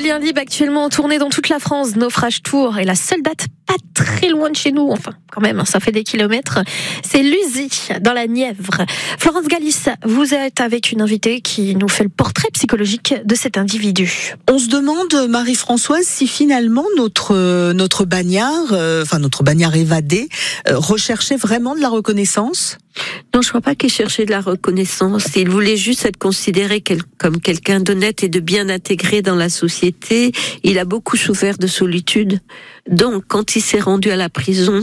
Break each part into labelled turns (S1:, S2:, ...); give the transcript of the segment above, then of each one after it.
S1: Julien Lieb actuellement en tournée dans toute la France, Naufrage Tour, et la seule date pas très loin de chez nous, enfin quand même, ça fait des kilomètres, c'est Luzy, dans la Nièvre. Florence Galis, vous êtes avec une invitée qui nous fait le portrait psychologique de cet individu.
S2: On se demande, Marie-Françoise, si finalement notre bagnard évadé recherchait vraiment de la reconnaissance.
S3: Non, je crois pas qu'il cherchait de la reconnaissance. Il voulait juste être considéré comme quelqu'un d'honnête et de bien intégré dans la société. Il a beaucoup souffert de solitude. Donc, quand il s'est rendu à la prison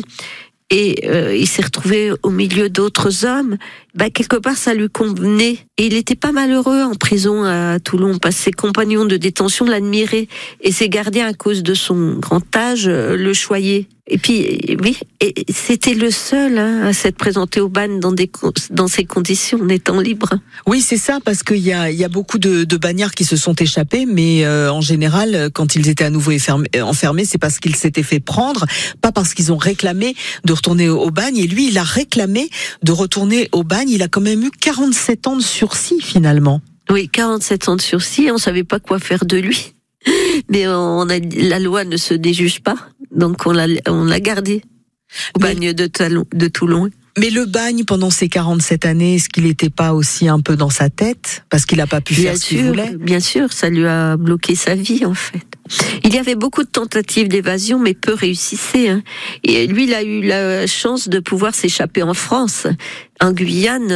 S3: et il s'est retrouvé au milieu d'autres hommes, quelque part ça lui convenait. Et il était pas malheureux en prison à Toulon, parce que ses compagnons de détention l'admiraient. Et ses gardiens, à cause de son grand âge, le choyaient. Et puis, oui, et c'était le seul à s'être présenté au BAN dans ces conditions, en étant libre.
S2: Oui, c'est ça, parce qu'il y a beaucoup de bagnards qui se sont échappés, mais en général, quand ils étaient à nouveau enfermés, c'est parce qu'ils s'étaient fait prendre, pas parce qu'ils ont réclamé de retourner au bagne. Et lui, il a réclamé de retourner au bagne. Il a quand même eu 47 ans de sursis, finalement.
S3: Oui, 47 ans de sursis, on savait pas quoi faire de lui. Mais la loi ne se déjuge pas. Donc on l'a gardé au bagne de Toulon.
S2: Mais le bagne, pendant ces 47 années, est-ce qu'il n'était pas aussi un peu dans sa tête? Parce qu'il n'a pas pu faire ce qu'il voulait?
S3: Bien sûr, ça lui a bloqué sa vie, en fait. Il y avait beaucoup de tentatives d'évasion, mais peu réussissaient. Et lui, il a eu la chance de pouvoir s'échapper en France. En Guyane,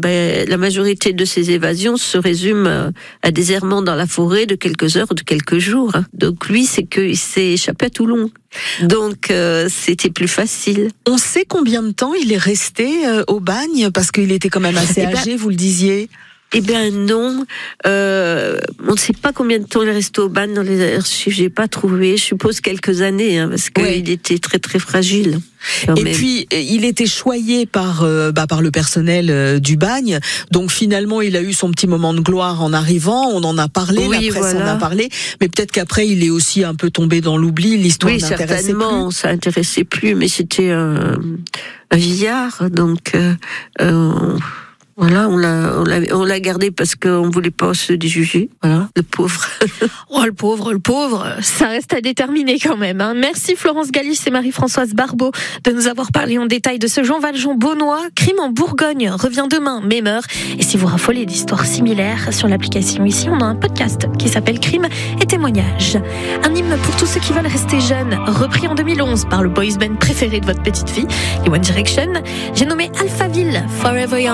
S3: la majorité de ses évasions se résument à des errements dans la forêt de quelques heures ou de quelques jours. Donc lui, c'est qu'il s'est échappé à Toulon. Donc c'était plus facile.
S2: On sait combien de temps il est resté au bagne, parce qu'il était quand même assez âgé, vous le disiez.
S3: Eh bien non, on ne sait pas combien de temps il est resté au bagne dans les archives, j'ai pas trouvé. Je suppose quelques années, parce qu'il était très très fragile.
S2: Et puis il était choyé par le personnel du bagne, donc finalement il a eu son petit moment de gloire en arrivant. On en a parlé, la presse en a parlé, mais peut-être qu'après il est aussi un peu tombé dans l'oubli. L'histoire n'intéressait
S3: certainement, ça intéressait plus, mais c'était un vieillard, donc. Voilà, on l'a gardé parce qu'on voulait pas se déjuger. Voilà, le pauvre.
S1: Oh, le pauvre, ça reste à déterminer quand même. Merci Florence Galis et Marie-Françoise Barbeau de nous avoir parlé en détail de ce Jean Valjean beaunois. Crime en Bourgogne revient demain, même heure. Et si vous raffolez d'histoires similaires, sur l'application ici, on a un podcast qui s'appelle Crime et témoignages. Un hymne pour tous ceux qui veulent rester jeunes, repris en 2011 par le boys band préféré de votre petite fille, les One Direction. J'ai nommé Alphaville, Forever Young.